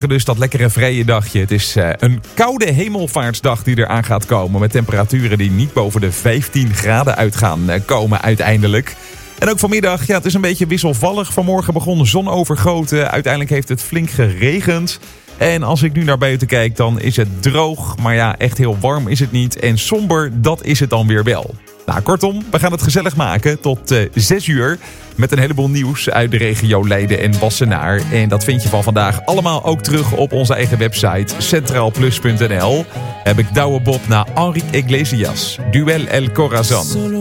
morgen dus dat lekkere vrije dagje. Het is een koude hemelvaartsdag die eraan gaat komen. Met temperaturen die niet boven de 15 graden uit gaan komen uiteindelijk. En ook vanmiddag, het is een beetje wisselvallig. Vanmorgen begon de zon overgoten. Uiteindelijk heeft het flink geregend. En als ik nu naar buiten kijk, dan is het droog. Maar echt heel warm is het niet. En somber, dat is het dan weer wel. Nou, kortom, we gaan het gezellig maken tot 6 uur. Met een heleboel nieuws uit de regio Leiden en Wassenaar. En dat vind je van vandaag allemaal ook terug op onze eigen website centraalplus.nl. Heb ik Douwe Bob naar Enrique Iglesias. Duel El Corazon.